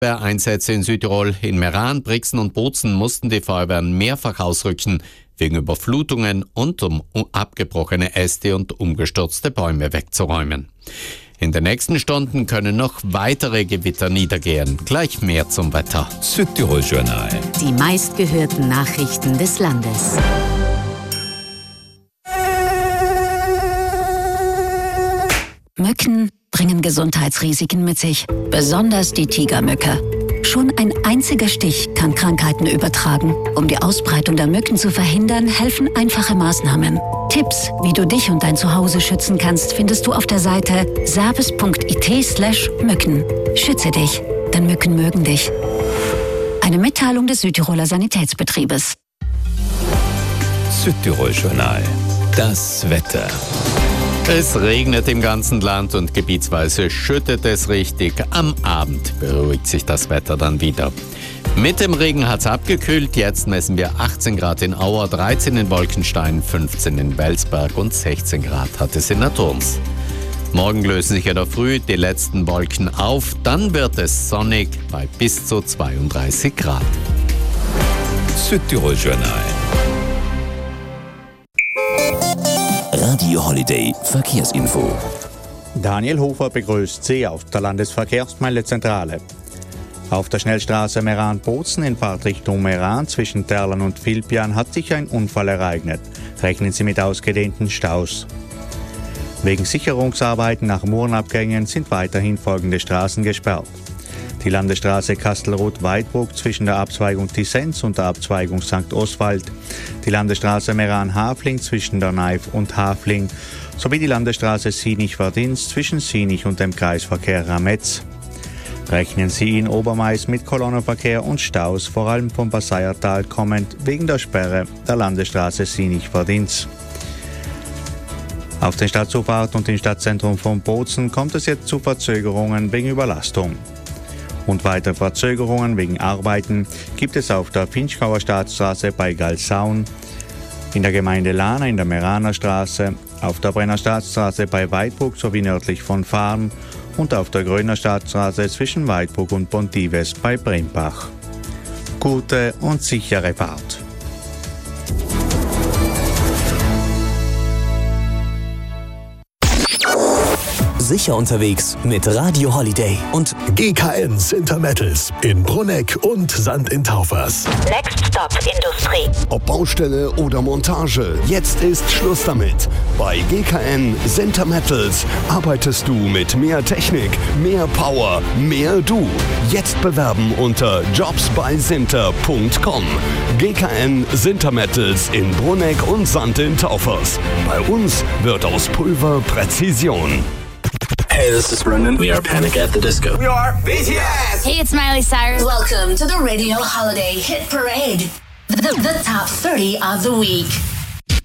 Einsätze in Südtirol. In Meran, Brixen und Bozen mussten die Feuerwehren mehrfach ausrücken, wegen Überflutungen und um abgebrochene Äste und umgestürzte Bäume wegzuräumen. In den nächsten Stunden können noch weitere Gewitter niedergehen. Gleich mehr zum Wetter. Südtirol Journal. Die meistgehörten Nachrichten des Landes. Mücken bringen Gesundheitsrisiken mit sich, besonders die Tigermücke. Schon ein einziger Stich kann Krankheiten übertragen. Um die Ausbreitung der Mücken zu verhindern, helfen einfache Maßnahmen. Tipps, wie du dich und dein Zuhause schützen kannst, findest du auf der Seite service.it/Mücken. Schütze dich, denn Mücken mögen dich. Eine Mitteilung des Südtiroler Sanitätsbetriebes. Südtirol Journal. Das Wetter. Es regnet im ganzen Land und gebietsweise schüttet es richtig. Am Abend beruhigt sich das Wetter dann wieder. Mit dem Regen hat es abgekühlt. Jetzt messen wir 18 Grad in Auer, 13 in Wolkenstein, 15 in Welsberg und 16 Grad hat es in der Turms. Morgen lösen sich in der Früh die letzten Wolken auf. Dann wird es sonnig bei bis zu 32 Grad. Südtirol Journal. Radio Holiday Verkehrsinfo. Daniel Hofer begrüßt Sie auf der Landesverkehrsmeldezentrale. Auf der Schnellstraße Meran-Bozen in Fahrtrichtung Meran zwischen Terlan und Vilpian hat sich ein Unfall ereignet. Rechnen Sie mit ausgedehnten Staus. Wegen Sicherungsarbeiten nach Murenabgängen sind weiterhin folgende Straßen gesperrt. Die Landesstraße Kastelruth-Weidbruck zwischen der Abzweigung Tissenz und der Abzweigung St. Oswald, die Landesstraße Meran-Hafling zwischen der Neif und Hafling sowie die Landesstraße Sinich-Verdins zwischen Sinich und dem Kreisverkehr Rametz. Rechnen Sie in Obermais mit Kolonnenverkehr und Staus, vor allem vom Passeiertal kommend, wegen der Sperre der Landesstraße Sinich-Verdins. Auf den Stadtzufahrten und im Stadtzentrum von Bozen kommt es jetzt zu Verzögerungen wegen Überlastung. Und weitere Verzögerungen wegen Arbeiten gibt es auf der Finchgauer Staatsstraße bei Galsaun, in der Gemeinde Lana in der Meraner Straße, auf der Brenner Staatsstraße bei Weidbruck sowie nördlich von Farn und auf der Gröner Staatsstraße zwischen Weidbruck und Pontives bei Brembach. Gute und sichere Fahrt. Sicher unterwegs mit Radio Holiday und GKN Sintermettels in Brunegg und St. in Taufers. Next Stop Industrie. Ob Baustelle oder Montage, jetzt ist Schluss damit. Bei GKN Sintermettels arbeitest du mit mehr Technik, mehr Power, mehr du. Jetzt bewerben unter jobsbysinter.com. GKN Sintermettels in Brunegg und St. in Taufers. Bei uns wird aus Pulver Präzision. Hey, this is Brendan. We are Panic at the Disco. We are BTS. Hey, it's Miley Cyrus. Welcome to the Radio Holiday Hit Parade. The top 30 of the week.